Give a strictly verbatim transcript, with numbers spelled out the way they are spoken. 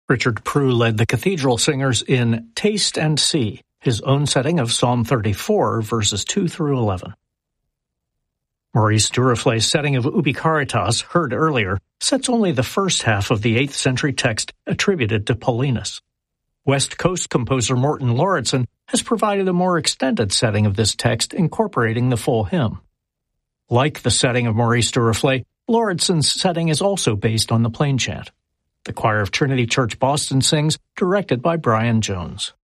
Richard Prue led the cathedral singers in Taste and See, his own setting of Psalm thirty-four, verses two through eleven. Maurice Duruflé's setting of Ubi Caritas, heard earlier, sets only the first half of the eighth century text attributed to Paulinus. West Coast composer Morton Lauritsen has provided a more extended setting of this text incorporating the full hymn. Like the setting of Maurice Duruflé, Lauritsen's setting is also based on the plain chant. The choir of Trinity Church Boston sings, directed by Brian Jones.